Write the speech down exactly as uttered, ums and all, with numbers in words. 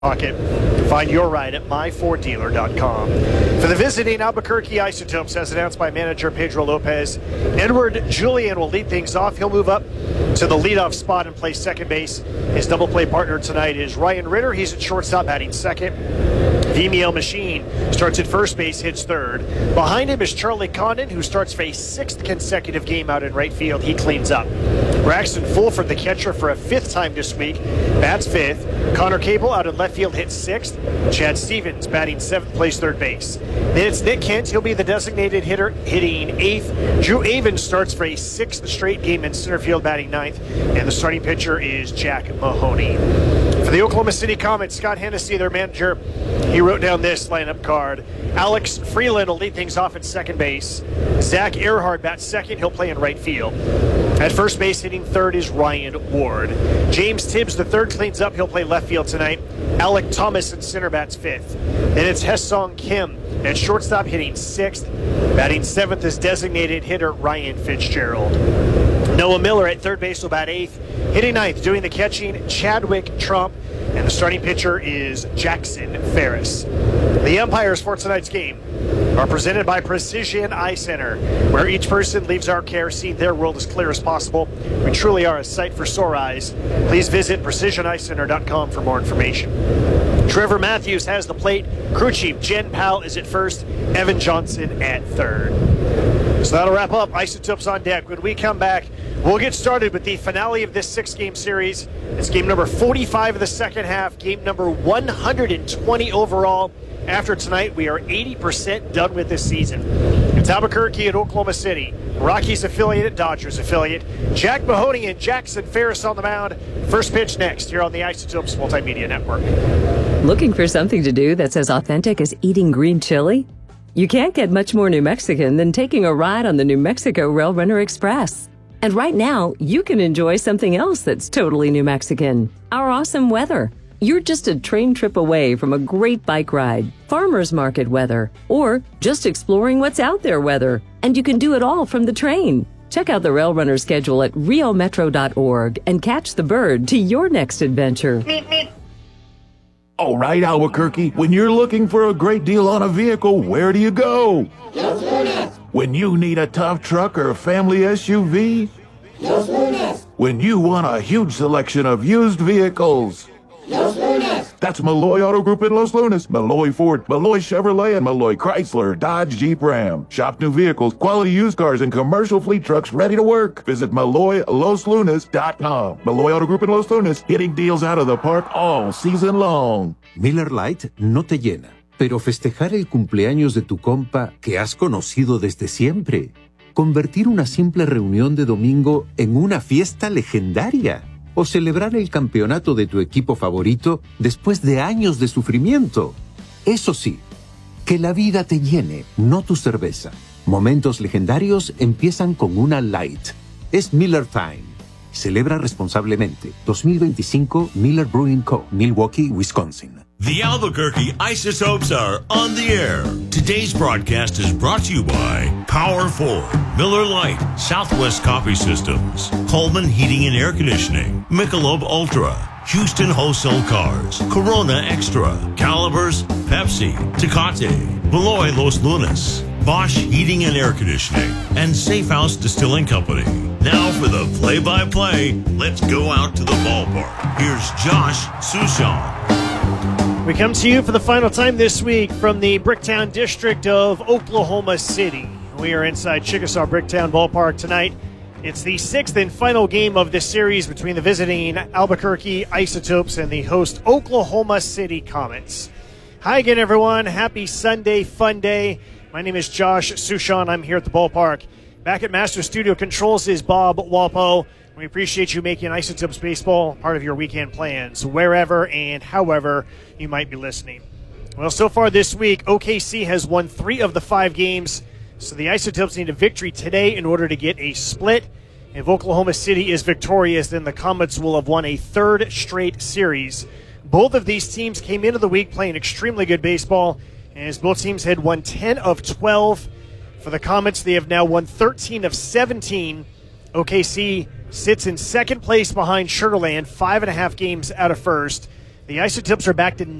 Pocket. Find your ride at my ford dealer dot com. For the visiting Albuquerque Isotopes, as announced by manager Pedro Lopez, Edward Julian will lead things off. He'll move up to the leadoff spot and play second base. His double play partner tonight is Ryan Ritter. He's at shortstop, batting second. Vimiel Machine starts at first base, hits third. Behind him is Charlie Condon, who starts for a sixth consecutive game out in right field. He cleans up. Braxton Fulford, the catcher, for a fifth time this week, bats fifth. Connor Cable out in left field hits sixth. Chad Stevens batting seventh, plays third base. Then it's Nick Kent. He'll be the designated hitter, hitting eighth. Drew Avens starts for a sixth straight game in center field, batting ninth. And the starting pitcher is Jack Mahoney. For the Oklahoma City Comets, Scott Hennessy, their manager, he wrote down this lineup card. Alex Freeland will lead things off at second base. Zach Earhart bats second. He'll play in right field. At first base, hitting third is Ryan Ward. James Tibbs, the third, cleans up. He'll play left field tonight. Alec Thomas in center bats fifth. Then it's Hesong Kim at shortstop, hitting sixth. Batting seventh is designated hitter Ryan Fitzgerald. Noah Miller at third base will bat eighth. Hitting ninth, doing the catching, Chadwick Trump. And the starting pitcher is Jackson Ferris. The umpires for tonight's game are presented by Precision Eye Center, where each person leaves our care seeing their world as clear as possible. We truly are a sight for sore eyes. Please visit precision eye center dot com for more information. Trevor Matthews has the plate. Crew chief Jen Powell is at first. Evan Johnson at third. So that'll wrap up Isotopes on Deck. When we come back, we'll get started with the finale of this six-game series. It's game number forty-five of the second half, game number one hundred twenty overall. After tonight, we are eighty percent done with this season. It's Albuquerque at Oklahoma City, Rockies affiliate at Dodgers affiliate. Jack Mahoney and Jackson Ferris on the mound. First pitch next here on the Isotopes Multimedia Network. Looking for something to do that's as authentic as eating green chili? You can't get much more New Mexican than taking a ride on the New Mexico Rail Runner Express. And right now, you can enjoy something else that's totally New Mexican, our awesome weather. You're just a train trip away from a great bike ride, farmer's market weather, or just exploring what's out there weather. And you can do it all from the train. Check out the Rail Runner schedule at rio metro dot org and catch the bird to your next adventure. All right, Albuquerque, when you're looking for a great deal on a vehicle, where do you go? Los Lunas. When you need a tough truck or a family S U V? Los Lunas. When you want a huge selection of used vehicles? Los Lunas. That's Malloy Auto Group in Los Lunas, Malloy Ford, Malloy Chevrolet, and Malloy Chrysler, Dodge, Jeep, Ram. Shop new vehicles, quality used cars, and commercial fleet trucks ready to work. Visit malloy los lunas dot com. Malloy Auto Group in Los Lunas, hitting deals out of the park all season long. Miller Lite no te llena, pero festejar el cumpleaños de tu compa que has conocido desde siempre. Convertir una simple reunión de domingo en una fiesta legendaria. O celebrar el campeonato de tu equipo favorito después de años de sufrimiento. Eso sí, que la vida te llene, no tu cerveza. Momentos legendarios empiezan con una Light. Es Miller Time. Celebra responsablemente. dos mil veinticinco Miller Brewing Co., Milwaukee, Wisconsin. The Albuquerque Isotopes are on the air. Today's broadcast is brought to you by Power Ford, Miller Lite, Southwest Coffee Systems, Coleman Heating and Air Conditioning, Michelob Ultra, Houston Wholesale Cars, Corona Extra, Calibers, Pepsi, Tecate, Malloy Los Lunas, Bosch Heating and Air Conditioning, and Safe House Distilling Company. Now for the play-by-play, let's go out to the ballpark. Here's Josh Sushan. We come to you for the final time this week from the Bricktown district of Oklahoma City. We are inside Chickasaw Bricktown Ballpark tonight. It's the sixth and final game of this series between the visiting Albuquerque Isotopes and the host Oklahoma City Comets. Hi again, everyone. Happy Sunday, fun day. My name is Josh Sushan. I'm here at the ballpark. Back at Master Studio Controls is Bob Walpo. We appreciate you making Isotopes Baseball part of your weekend plans, wherever and however you might be listening. Well, so far this week, O K C has won three of the five games, so the Isotopes need a victory today in order to get a split. If Oklahoma City is victorious, then the Comets will have won a third straight series. Both of these teams came into the week playing extremely good baseball, and as both teams had won ten of twelve. For the Comets, they have now won thirteen of seventeen. O K C sits in second place behind Sugar Land, five and a half games out of first. The Isotopes are back to